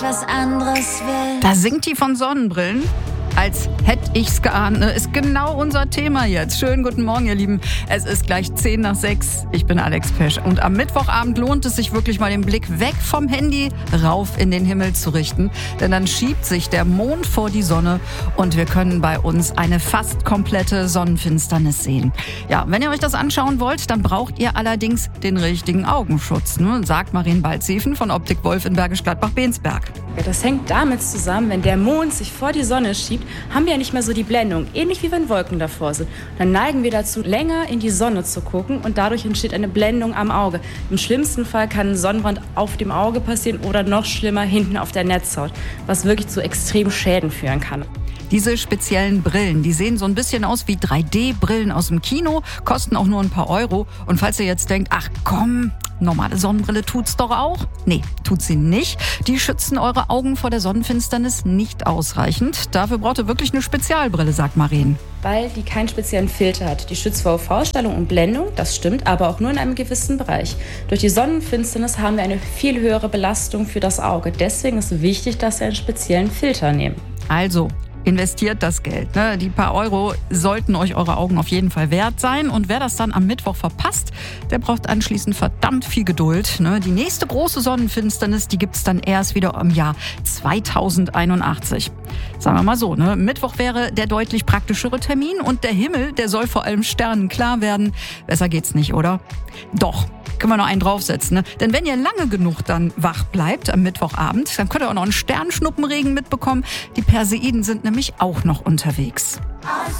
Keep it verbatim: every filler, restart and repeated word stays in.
was anderes will. Da singt die von Sonnenbrillen. Als hätte ich's geahnt, ne? Ist genau unser Thema jetzt. Schönen guten Morgen, ihr Lieben. Es ist gleich zehn nach sechs. Ich bin Alex Pesch. Und am Mittwochabend lohnt es sich wirklich mal den Blick weg vom Handy, rauf in den Himmel zu richten. Denn dann schiebt sich der Mond vor die Sonne und wir können bei uns eine fast komplette Sonnenfinsternis sehen. Ja, wenn ihr euch das anschauen wollt, dann braucht ihr allerdings den richtigen Augenschutz, ne? Sagt Marien Balziefen von Optik Wolf in Bergisch Gladbach-Bensberg. Ja, das hängt damit zusammen, wenn der Mond sich vor die Sonne schiebt, haben wir ja nicht mehr so die Blendung, ähnlich wie wenn Wolken davor sind. Dann neigen wir dazu, länger in die Sonne zu gucken und dadurch entsteht eine Blendung am Auge. Im schlimmsten Fall kann ein Sonnenbrand auf dem Auge passieren oder noch schlimmer hinten auf der Netzhaut, was wirklich zu extremen Schäden führen kann. Diese speziellen Brillen, die sehen so ein bisschen aus wie drei D Brillen aus dem Kino, kosten auch nur ein paar Euro. Und falls ihr jetzt denkt, ach komm, normale Sonnenbrille tut's doch auch? Nee, tut sie nicht. Die schützen eure Augen vor der Sonnenfinsternis nicht ausreichend. Dafür braucht ihr wirklich eine Spezialbrille, sagt Marien. Weil die keinen speziellen Filter hat. Die schützt vor U V-Strahlung und Blendung, das stimmt, aber auch nur in einem gewissen Bereich. Durch die Sonnenfinsternis haben wir eine viel höhere Belastung für das Auge. Deswegen ist es wichtig, dass wir einen speziellen Filter nehmen. Also, investiert das Geld. Ne? Die paar Euro sollten euch eure Augen auf jeden Fall wert sein. Und wer das dann am Mittwoch verpasst, der braucht anschließend verdammt viel Geduld. Ne? Die nächste große Sonnenfinsternis, die gibt's dann erst wieder im Jahr zweitausendeinundachtzig. Sagen wir mal so, ne? Mittwoch wäre der deutlich praktischere Termin und der Himmel, der soll vor allem sternenklar werden. Besser geht's nicht, oder? Doch. Können wir noch einen draufsetzen, ne? Denn wenn ihr lange genug dann wach bleibt am Mittwochabend, dann könnt ihr auch noch einen Sternschnuppenregen mitbekommen. Die Perseiden sind nämlich auch noch unterwegs.